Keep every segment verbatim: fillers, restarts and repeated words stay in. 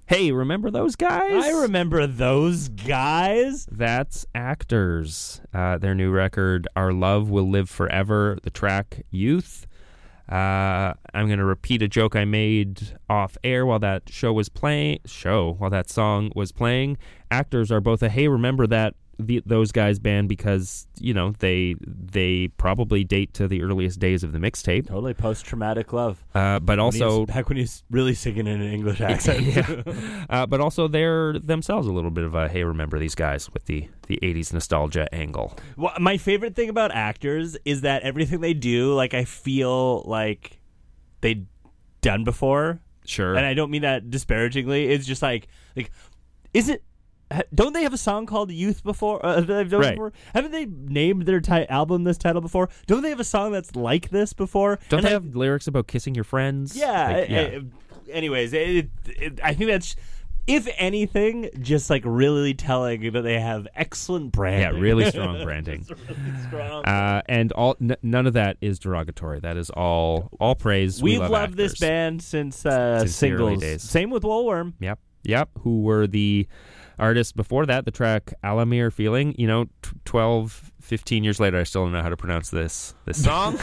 Hey, remember those guys? I remember those guys. That's Actors. Uh, their new record, Our Love Will Live Forever, the track Youth. Uh, I'm going to repeat a joke I made off air while that show was playing. Show, while that song was playing. Actors are both a Hey, remember that the, those guys band because, you know, they they probably date to the earliest days of the mixtape. Totally post-traumatic love. Uh, but also... back when he's really singing in an English accent. yeah. uh, but also they're themselves a little bit of a, hey, remember these guys with the, the eighties nostalgia angle. Well, my favorite thing about Actors is that everything they do, like, I feel like they've done before. Sure. And I don't mean that disparagingly. It's just like, like, is it... Don't they have a song called Youth before? Uh, that they've done right. before? Haven't they named their ti- album this title before? Don't they have a song that's like this before? Don't and they I, have lyrics about kissing your friends? Yeah. Like, yeah. I, I, anyways, it, it, I think that's, if anything, just like really telling that they have excellent branding. Yeah, really strong branding. It's really strong. Uh, and all n- none of that is derogatory. That is all all praise. We've we love loved Actors. this band since, uh, Since the early singles. days. Same with Woolworm. Yep. Yep. Who were the artists before that? The track Alamir Feeling. You know, t- twelve, fifteen years later, I still don't know how to pronounce this this song.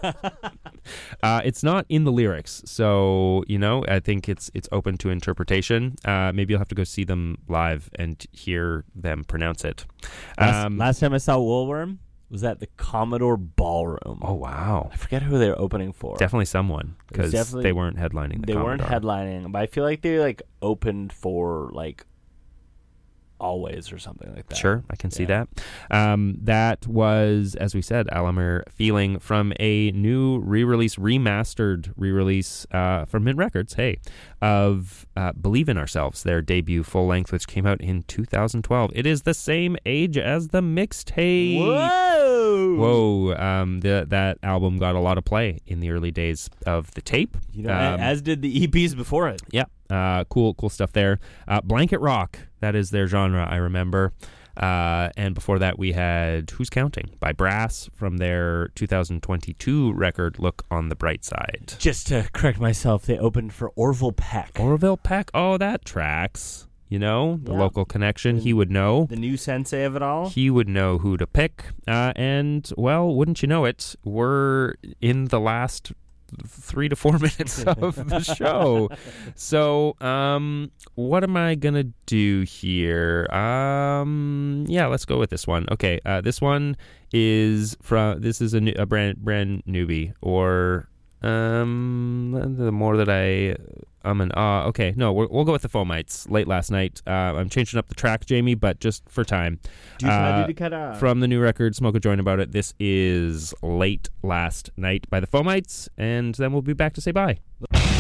uh, it's not in the lyrics. So, you know, I think it's it's open to interpretation. Uh, maybe you'll have to go see them live and hear them pronounce it. Last, Um, last time I saw Woolworm was at the Commodore Ballroom. oh, wow. I forget who they were opening for. Definitely someone, It was because definitely- they weren't headlining the They weren't Commodore. headlining, but I feel like they like opened for like Always or something like that. Sure, I can see Yeah. that. Um, that was, as we said, Alamir Feeling from a new re-release, remastered re-release uh, from Mint Records, hey, of uh, Believe in Ourselves, their debut full-length, which came out in two thousand twelve. It is the same age as the mixtape. Whoa! Whoa, um, the, that album got a lot of play in the early days of the tape. You know, Um, as did the E Ps before it. Yeah, uh, cool, cool stuff there. Uh, Blanket Rock, that is their genre, I remember. Uh, and before that, we had Who's Counting by Brass from their two thousand twenty-two record, Look on the Bright Side. Just to correct myself, they opened for Orville Peck. Orville Peck, oh, that tracks. You know, the Yeah. local connection, he would know. The new sensei of it all. He would know who to pick. Uh, and, well, wouldn't you know it, we're in the last three to four minutes of the show. So, um, what am I going to do here? Um, yeah, let's go with this one. Okay, uh, this one is from, this is a, new, a brand, brand newbie, or, um, the more that I... Um and ah, okay, no, we'll, we'll go with the Fomites. Late last night. Uh, I'm changing up the track, Jamie, but just for time. Uh, from the new record, Smoke a Joint About It. This is Late Last Night by the Fomites, and then we'll be back to say bye.